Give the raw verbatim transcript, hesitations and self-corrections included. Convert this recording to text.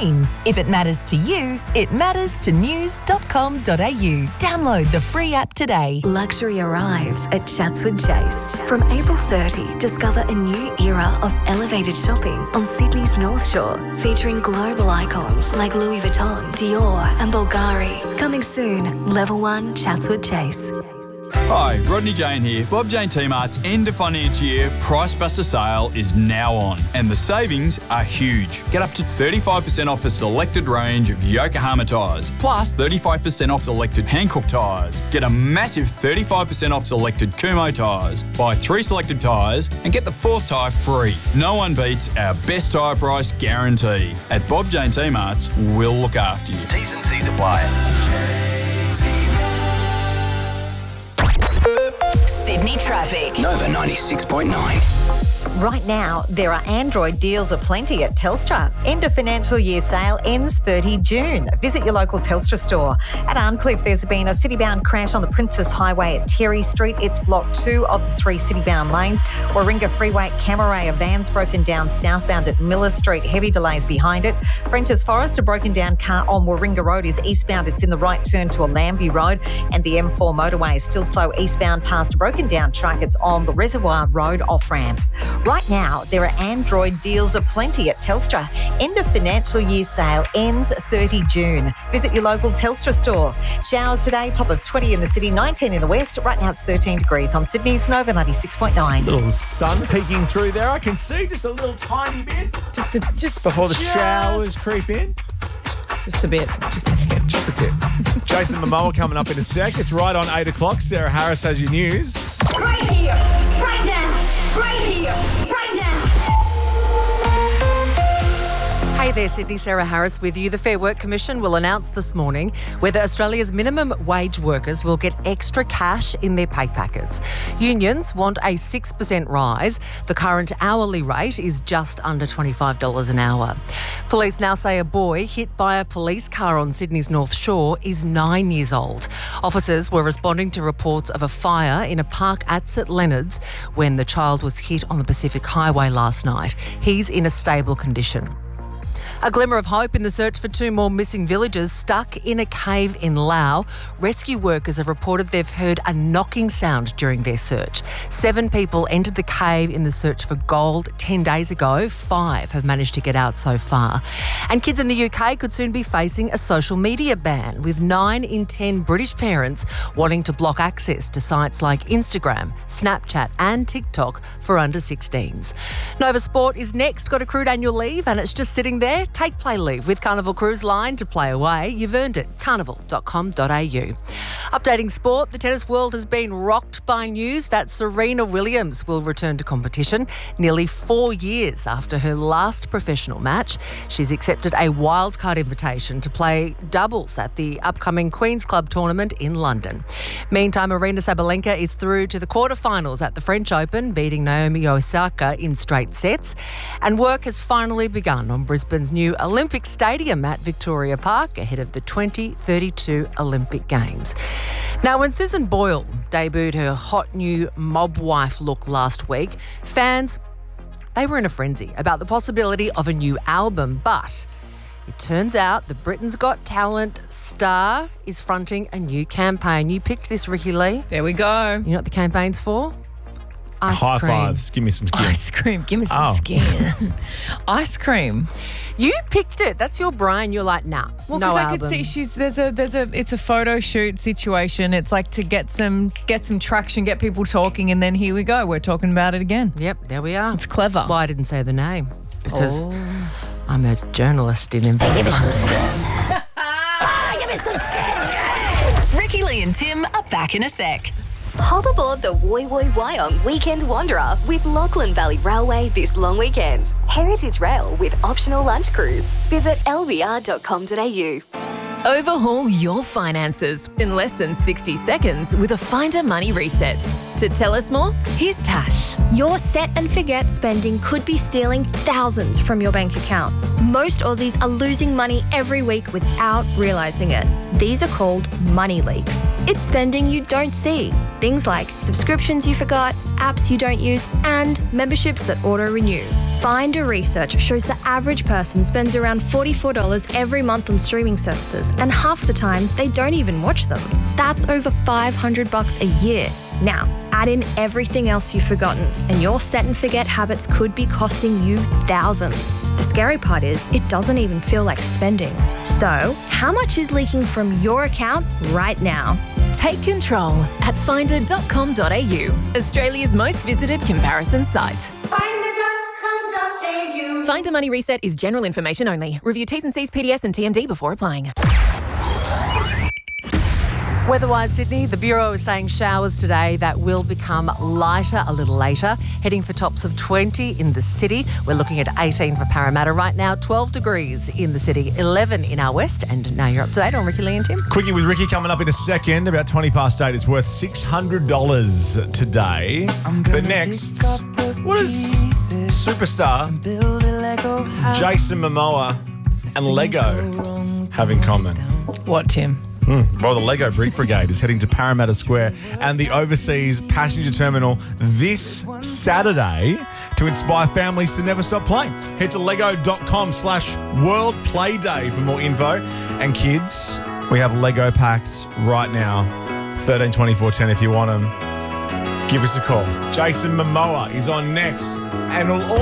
screen. If it matters to you, it matters to news dot com dot a u. Download the free app today. Luxury arrives at Chatswood Chase. From April thirtieth, discover a new era of elevated shopping on Sydney's North Shore, featuring global icons like Louis Vuitton, Dior and Bulgari. Coming soon, Level one Chatswood Chase. Hi, Rodney Jane here. Bob Jane T-Mart's end of financial year Price Buster sale is now on and the savings are huge. Get up to thirty-five percent off a selected range of Yokohama tyres, plus thirty-five percent off selected Hankook tyres. Get a massive thirty-five percent off selected Kumho tyres. Buy three selected tyres and get the fourth tyre free. No one beats our best tyre price guarantee. At Bob Jane T-Mart's, we'll look after you. T's and C's apply. Sydney traffic. Nova ninety-six point nine. Right now, there are Android deals aplenty at Telstra. End of financial year sale ends thirtieth of June. Visit your local Telstra store. At Arncliffe, there's been a city-bound crash on the Princess Highway at Terry Street. It's blocked two of the three city-bound lanes. Warringah Freeway at Camaray, a van's broken down southbound at Miller Street. Heavy delays behind it. French's Forest, a broken down car on Warringah Road is eastbound. It's in the right turn to a Lambie Road. And the M four motorway is still slow eastbound past a broken down truck. It's on the Reservoir Road off-ramp. Right now, there are Android deals aplenty at Telstra. End of financial year sale ends thirtieth of June. Visit your local Telstra store. Showers today, top of twenty in the city, nineteen in the west. Right now it's thirteen degrees on Sydney's Nova ninety-six point nine. Little sun peeking through there. I can see just a little tiny bit. Just a, just Before the just, showers creep in. Just a bit. Just a tip. Just a tip. Jason Momoa coming up in a sec. It's right on eight o'clock. Sarah Harris has your news. Right here, right now, right here, right now. Hey there, Sydney. Sarah Harris with you. The Fair Work Commission will announce this morning whether Australia's minimum wage workers will get extra cash in their pay packets. Unions want a six percent rise. The current hourly rate is just under twenty-five dollars an hour. Police now say a boy hit by a police car on Sydney's North Shore is nine years old. Officers were responding to reports of a fire in a park at St Leonard's when the child was hit on the Pacific Highway last night. He's in a stable condition. A glimmer of hope in the search for two more missing villagers stuck in a cave in Laos. Rescue workers have reported they've heard a knocking sound during their search. Seven people entered the cave in the search for gold ten days ago. Five have managed to get out so far. And kids in the U K could soon be facing a social media ban, with nine in ten British parents wanting to block access to sites like Instagram, Snapchat and TikTok for under sixteens. Nova Sport is next. Got accrued annual leave and it's just sitting there. Take play leave with Carnival Cruise Line to play away. You've earned it. carnival dot com dot a u. Updating sport, the tennis world has been rocked by news that Serena Williams will return to competition nearly four years after her last professional match. She's accepted a wildcard invitation to play doubles at the upcoming Queen's Club tournament in London. Meantime, Aryna Sabalenka is through to the quarterfinals at the French Open, beating Naomi Osaka in straight sets. And work has finally begun on Brisbane's new Olympic Stadium at Victoria Park ahead of the twenty thirty-two Olympic Games. Now, when Susan Boyle debuted her hot new mob wife look last week, fans, they were in a frenzy about the possibility of a new album, but it turns out the Britain's Got Talent star is fronting a new campaign. You picked this, Ricky Lee. There we go. You know what the campaign's for? Ice High cream. fives. Give me some skin. Ice cream. Give me some Oh. skin. Ice cream. You picked it. That's your brain. You're like, nah, Well, no because I album. could see she's there's a there's a it's a photo shoot situation. It's like to get some get some traction, get people talking, and then here we go. We're talking about it again. Yep, there we are. It's clever. Well, I didn't say the name because Oh. I'm a journalist in investigation. Ricky Lee and Tim are back in a sec. Hop aboard the Woi Woi Wyong Weekend Wanderer with Lachlan Valley Railway this long weekend. Heritage Rail with optional lunch cruise. Visit l v r dot com dot a u. Overhaul your finances in less than sixty seconds with a Finder Money Reset. To tell us more, here's Tash. Your set and forget spending could be stealing thousands from your bank account. Most Aussies are losing money every week without realising it. These are called money leaks. It's spending you don't see. Things like subscriptions you forgot, apps you don't use, and memberships that auto-renew. Finder research shows the average person spends around forty-four dollars every month on streaming services, and half the time they don't even watch them. That's over five hundred bucks a year. Now, add in everything else you've forgotten, and your set and forget habits could be costing you thousands. The scary part is, it doesn't even feel like spending. So, how much is leaking from your account right now? Take control at finder dot com dot a u, Australia's most visited comparison site. finder dot com dot a u. Finder Money Reset is general information only. Review T's and C's, P D S and T M D before applying. Weather-wise, Sydney, the Bureau is saying showers today that will become lighter a little later, heading for tops of twenty in the city. We're looking at eighteen for Parramatta right now, twelve degrees in the city, eleven in our west. And now you're up to date on Ricky Lee and Tim. Quickie with Ricky coming up in a second, about twenty past eight. It's worth six hundred dollars today. But next, what does superstar Jason Momoa and Lego have in common? What, Tim? Mm. Well, the Lego Brick Brigade is heading to Parramatta Square and the Overseas Passenger Terminal this Saturday to inspire families to never stop playing. Head to lego.com slash World Play Day for more info. And kids, we have Lego packs right now. thirteen twenty-four ten if you want them. Give us a call. Jason Momoa is on next. And we'll